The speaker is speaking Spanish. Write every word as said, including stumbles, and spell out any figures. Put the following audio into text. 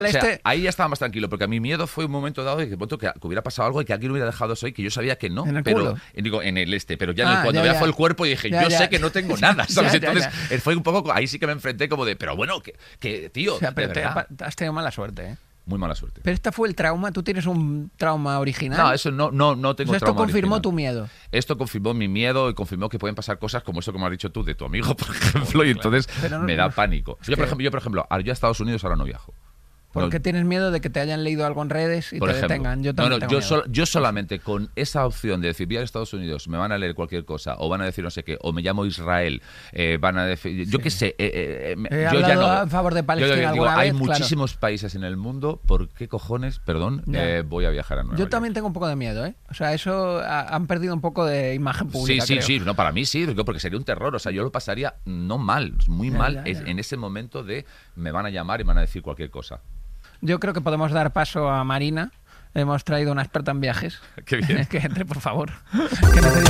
O sea, Este... ahí ya estaba más tranquilo, porque a mi miedo fue un momento dado de que, que, que hubiera pasado algo y que alguien hubiera dejado eso ahí, que yo sabía que no, ¿En el pero culo? digo, en el este, pero ya, Ah, en el, cuando ya, ya, ya. fue el cuerpo y dije, Ya, yo ya. sé que no tengo nada, ¿sabes? Ya, ya, Entonces ya. fue un poco, ahí sí que me enfrenté como de, pero bueno, que, que tío, O sea, pero de te, verdad, has tenido mala suerte, ¿eh? muy mala suerte. Pero este fue el trauma. ¿Tú tienes un trauma original? No, eso no, no, no tengo O sea, esto trauma confirmó original. tu miedo. Esto confirmó mi miedo y confirmó que pueden pasar cosas como eso que me has dicho tú de tu amigo, por ejemplo, y entonces Pero no- me da no- pánico. es Yo, por que- ejemplo, yo, por ejemplo, ahora- yo a Estados Unidos ahora no viajo. Porque No, tienes miedo de que te hayan leído algo en redes y por te ejemplo. detengan. Yo no, también no, tengo yo, miedo. sol- yo solamente con esa opción de decir, voy a Estados Unidos, me van a leer cualquier cosa, o van a decir no sé qué, o me llamo Israel, eh, van a decir, yo Sí. qué sé, eh, eh, eh, He yo ya hablado no. a favor de Palestina yo digo, alguna hay vez, claro. muchísimos países en el mundo, ¿por qué cojones, perdón, Ya. eh, voy a viajar a Nueva Yo York? también tengo un poco de miedo, ¿eh? O sea, eso ha- han perdido un poco de imagen Sí, pública. sí, creo. sí, no, para mí sí, digo, porque sería un terror, o sea, yo lo pasaría no mal, muy Ya, mal ya, es- ya. en ese momento de me van a llamar y me van a decir cualquier cosa. Yo creo que podemos dar paso a Marina. Hemos traído una experta en viajes. Qué bien. Que entre, por favor. Que necesito-